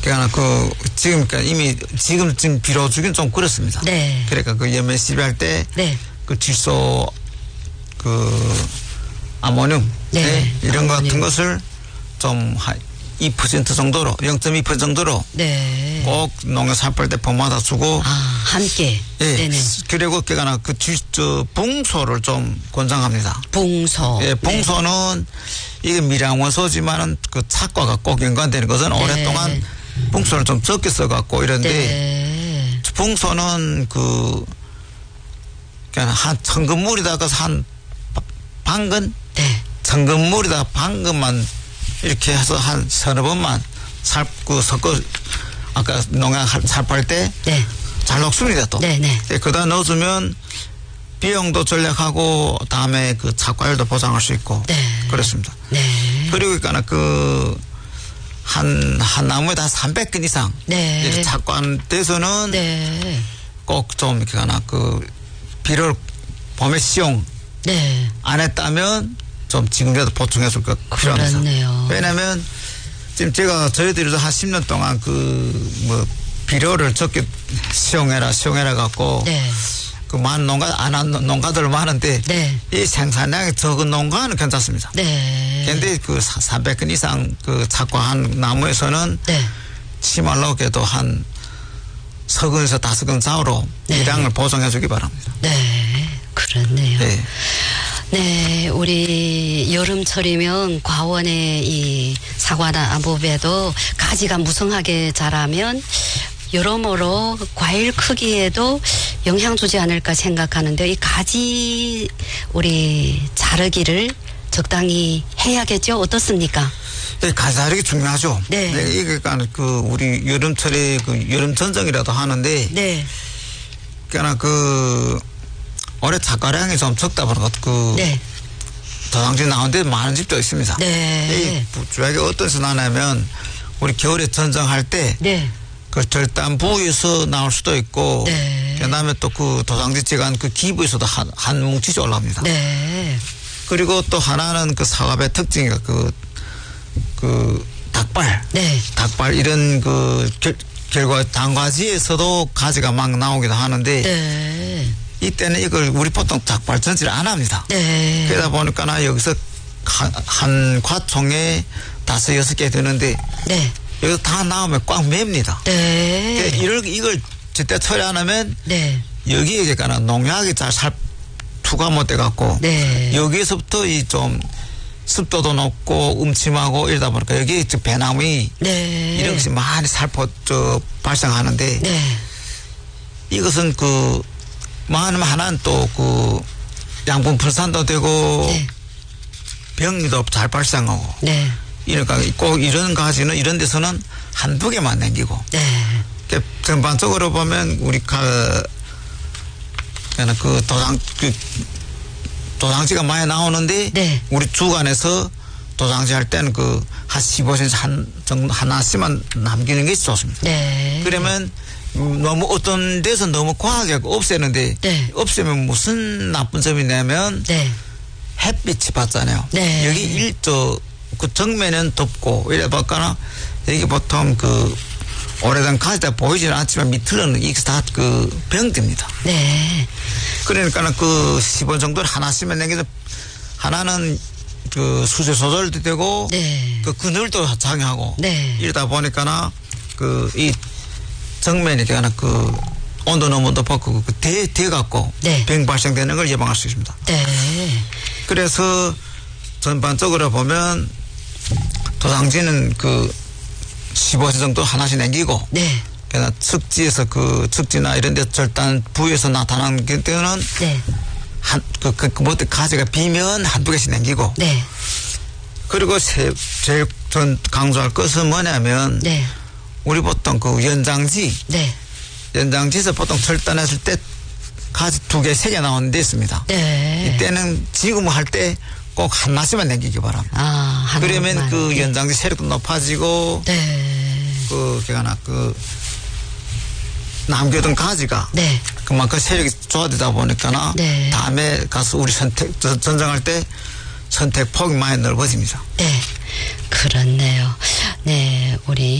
그러니까 지금 이미 지금 빌어주긴 좀 그렇습니다. 네. 그러니까 그 연면 시비할 때 네. 그 질소 아모늄 네. 이런 거 아모늄. 같은 것을 좀 한 2% 정도로 0.2% 정도로 네. 꼭 농약 살포할 때 봄마다 주고 함께. 예. 네네. 그리고 그니까 붕소를 좀 권장합니다. 붕소. 예, 붕소는 이게 미량원소지만은 그 착과가 꼭 연관되는 것은 네. 오랫동안 붕소를 좀 적게 써갖고 이런데 네. 붕소는 그냥 한 천근물에다가 한 반근 네. 천근물에다가 반근만 이렇게 해서 한 서너 번만 섞어 아까 농약 살포할 때 네. 잘 녹습니다 또. 네네. 그다 넣어주면 비용도 절약하고 다음에 그 착과율도 보장할 수 있고 네. 그렇습니다. 네. 그리고 그러니까 한 나무에다 300근 이상 네. 이렇게 착과돼서는 네. 꼭 좀 이렇게 비를 봄에 시용 네. 안 했다면 좀 지금이라도 보충해줄 것 필요합니다. 그렇네요. 왜냐하면 지금 저희들도 한 10년 동안 비료를 적게 시용해라 갖고 네. 그 많은 안 한 농가들 많은데 네. 이 생산량이 적은 농가는 괜찮습니다. 네. 그런데 300근 이상 착과한 나무에서는 네. 심할로게도 한 3근에서 5근 좌우로 네. 이량을 보정해주기 바랍니다. 네. 그렇네요. 네. 네, 우리 여름철이면 과원의 이 사과나 아보배도 가지가 무성하게 자라면 여러모로 과일 크기에도 영향 주지 않을까 생각하는데 이 가지 우리 자르기를 적당히 해야겠죠? 어떻습니까? 네, 가지 자르기 중요하죠. 네. 네, 이게 우리 여름철에 여름 전정이라도 하는데 네. 그러니까 올해 착과량이 좀 적다 보니까 네. 도장지 나온 데 많은 집도 있습니다. 네. 주약이 어떤 데서 나냐면 우리 겨울에 전정할 때 네. 그 절단 부위에서 나올 수도 있고 네. 그다음에 또 도장지 지간 기부에서도 한 뭉치씩 올라옵니다. 네. 그리고 또 하나는 사과배 특징이 닭발. 네. 닭발 이런 결과 단과지에서도 가지가 막 나오기도 하는데 네. 이때는 이걸 우리 보통 닭발 전지를 안 합니다. 네. 그러다 보니까 여기서 한 과총에 5, 6개 되는데 네. 여기서 다 나오면 꽉 맵니다. 네. 이걸 제때 처리 안 하면 네. 여기에 농약이 잘 투과 못 돼갖고 네. 여기에서부터 좀 습도도 높고 음침하고 이러다 보니까 여기 배나무이 네. 이런 것이 많이 발생하는데 네. 이것은 많으면 하나는 또 양분 분산도 되고 네. 병리도 잘 발생하고 네. 이러니까 꼭 이런 가지는 이런 데서는 한두 개만 남기고 네. 전반적으로 보면 우리 도장지가 많이 나오는데 네. 우리 주간에서 도장지 할 때는 한 15cm 하나씩만 남기는 게 좋습니다. 네. 그러면 너무 어떤 데서 너무 과하게 없애는데 네. 없애면 무슨 나쁜 점이 냐면 네. 햇빛이 받잖아요. 네. 여기 정면은 덥고 이래 볼까나 여기 보통 오래된 가지다 보이지는 않지만 밑으로는 이게 다 병듭니다. 네. 그러니까 10원 정도를 하나씩만 남겨서 하나는 수질 조절도 되고 네. 그늘도 장애하고 네. 이러다 보니까 이 정면이 온도 너무도 벗고 돼갖고 네. 병 발생되는 걸 예방할 수 있습니다. 네. 그래서 전반적으로 보면 도장지는 15cm 정도 하나씩 남기고 네. 그러나 측지에서 측지나 이런 데 절단 부위에서 나타나는 때는 네. 뭐때 가지가 비면 한두 개씩 남기고 네. 그리고 제일 전 강조할 것은 뭐냐면 네. 우리 보통 연장지 네. 연장지에서 보통 절단했을 때 가지 2개, 3개 나오는 데 있습니다. 네. 이때는 지금 할 때 꼭 하나씩만 남기기 바랍니다. 하나만. 그러면 연장지 세력도 높아지고 네. 남겨둔 가지가 네. 그만큼 세력이 좋아지다 보니까 네. 다음에 가서 우리 전정할 때 선택 폭이 많이 넓어집니다. 네. 그렇네요. 네. 우리